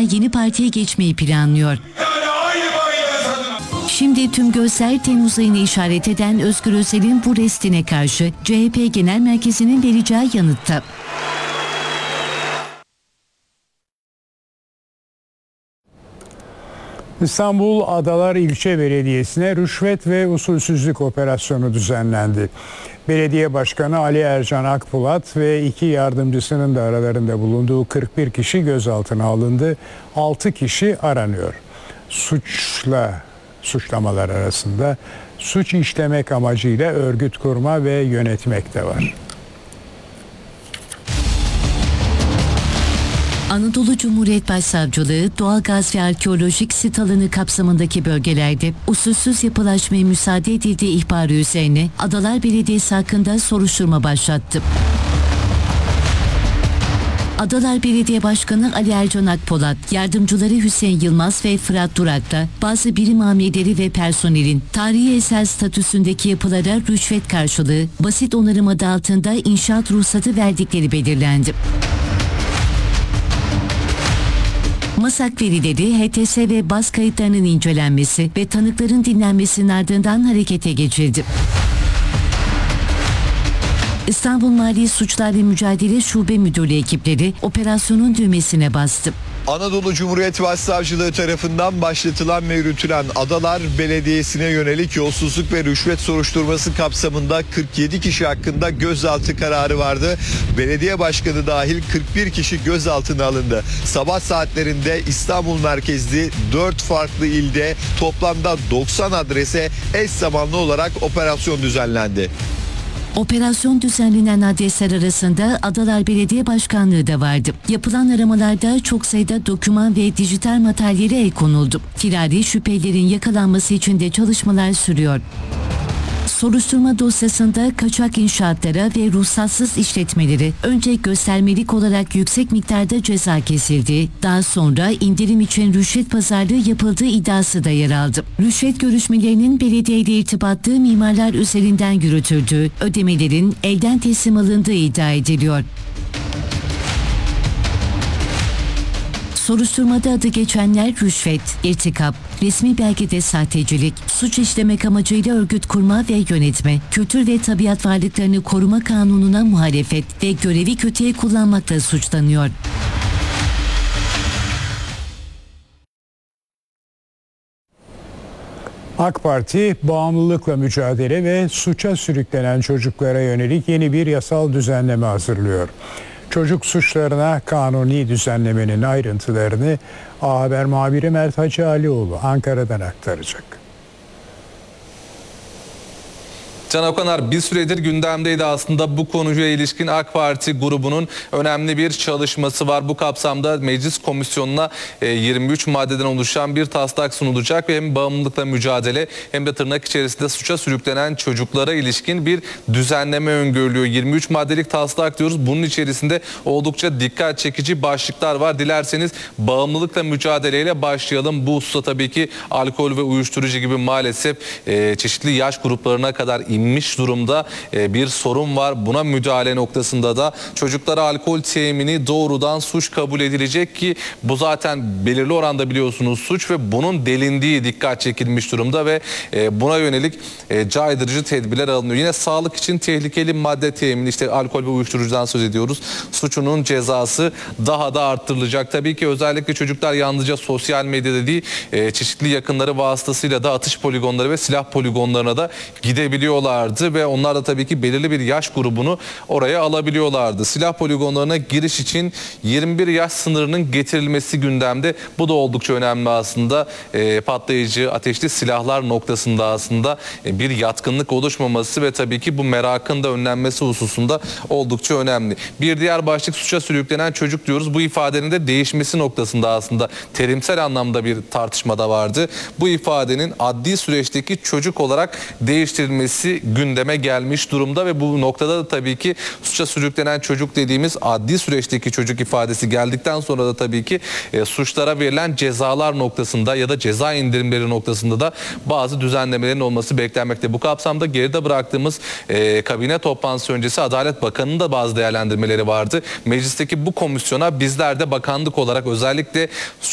yeni partiye geçmeyi planlıyor. Şimdi tüm gözler Temmuz ayını işaret eden Özgür Özel'in bu restine karşı CHP Genel Merkezi'nin vereceği yanıtta. İstanbul Adalar İlçe Belediyesi'ne rüşvet ve usulsüzlük operasyonu düzenlendi. Belediye Başkanı Ali Ercan Akpolat ve 2 yardımcısının da aralarında bulunduğu 41 kişi gözaltına alındı. 6 kişi aranıyor. Suçlamalar arasında suç işlemek amacıyla örgüt kurma ve yönetmek de var. Anadolu Cumhuriyet Başsavcılığı doğalgaz ve arkeolojik sit alanı kapsamındaki bölgelerde usulsüz yapılaşmaya müsaade edildiği ihbarı üzerine Adalar Belediyesi hakkında soruşturma başlattı. Adalar Belediye Başkanı Ali Ercan Akpolat, yardımcıları Hüseyin Yılmaz ve Fırat Durak'la bazı birim amirleri ve personelin tarihi eser statüsündeki yapılara rüşvet karşılığı basit onarım adı altında inşaat ruhsatı verdikleri belirlendi. MASAK verileri, HTS ve baz kayıtlarının incelenmesi ve tanıkların dinlenmesinin ardından harekete geçildi. İstanbul Mali Suçlar ve Mücadele Şube Müdürlüğü ekipleri operasyonun düğmesine bastı. Anadolu Cumhuriyet Başsavcılığı tarafından başlatılan ve yürütülen Adalar Belediyesi'ne yönelik yolsuzluk ve rüşvet soruşturması kapsamında 47 kişi hakkında gözaltı kararı vardı. Belediye başkanı dahil 41 kişi gözaltına alındı. Sabah saatlerinde İstanbul merkezli 4 farklı ilde toplamda 90 adrese eş zamanlı olarak operasyon düzenlendi. Operasyon düzenlenen adresler arasında Adalar Belediye Başkanlığı da vardı. Yapılan aramalarda çok sayıda doküman ve dijital materyale el konuldu. Firari şüphelilerin yakalanması için de çalışmalar sürüyor. Soruşturma dosyasında kaçak inşaatlara ve ruhsatsız işletmeleri önce göstermelik olarak yüksek miktarda ceza kesildi, daha sonra indirim için rüşvet pazarlığı yapıldığı iddiası da yer aldı. Rüşvet görüşmelerinin belediyeyle irtibatlı mimarlar üzerinden yürütüldüğü, ödemelerin elden teslim alındığı iddia ediliyor. Soruşturmada adı geçenler rüşvet, irtikap, resmi belgede sahtecilik, suç işlemek amacıyla örgüt kurma ve yönetme, kültür ve tabiat varlıklarını koruma kanununa muhalefet ve görevi kötüye kullanmakla suçlanıyor. AK Parti, bağımlılıkla mücadele ve suça sürüklenen çocuklara yönelik yeni bir yasal düzenleme hazırlıyor. Çocuk suçlarına kanuni düzenlemenin ayrıntılarını A Haber muhabiri Mert Hacı Alioğlu Ankara'dan aktaracak. Can Okanar, bir süredir gündemdeydi aslında bu konuya ilişkin AK Parti grubunun önemli bir çalışması var. Bu kapsamda meclis komisyonuna 23 maddeden oluşan bir taslak sunulacak ve hem bağımlılıkla mücadele hem de tırnak içerisinde suça sürüklenen çocuklara ilişkin bir düzenleme öngörülüyor. 23 maddelik taslak diyoruz. Bunun içerisinde oldukça dikkat çekici başlıklar var. Dilerseniz bağımlılıkla mücadeleyle başlayalım. Bu hususta tabii ki alkol ve uyuşturucu gibi maalesef çeşitli yaş gruplarına kadar inmiş durumda bir sorun var. Buna müdahale noktasında da çocuklara alkol temini doğrudan suç kabul edilecek ki bu zaten belirli oranda biliyorsunuz suç ve bunun delindiği dikkat çekilmiş durumda ve buna yönelik caydırıcı tedbirler alınıyor. Yine sağlık için tehlikeli madde temini, işte alkol ve uyuşturucudan söz ediyoruz. Suçunun cezası daha da arttırılacak. Tabii ki özellikle çocuklar yalnızca sosyal medyada değil, çeşitli yakınları vasıtasıyla da atış poligonları ve silah poligonlarına da gidebiliyorlardı ve onlar da tabii ki belirli bir yaş grubunu oraya alabiliyorlardı. Silah poligonlarına giriş için 21 yaş sınırının getirilmesi gündemde. Bu da oldukça önemli aslında. Patlayıcı, ateşli silahlar noktasında aslında bir yatkınlık oluşmaması ve tabii ki bu merakın da önlenmesi hususunda oldukça önemli. Bir diğer başlık suça sürüklenen çocuk diyoruz. Bu ifadenin de değişmesi noktasında aslında terimsel anlamda bir tartışmada vardı. Bu ifadenin adli süreçteki çocuk olarak değiştirilmesi gündeme gelmiş durumda ve bu noktada da tabii ki suça sürüklenen çocuk dediğimiz adli süreçteki çocuk ifadesi geldikten sonra da tabii ki suçlara verilen cezalar noktasında ya da ceza indirimleri noktasında da bazı düzenlemelerin olması beklenmekte. Bu kapsamda geride bıraktığımız kabine toplantısı öncesi Adalet Bakanı'nın da bazı değerlendirmeleri vardı. Meclisteki bu komisyona bizler de bakanlık olarak özellikle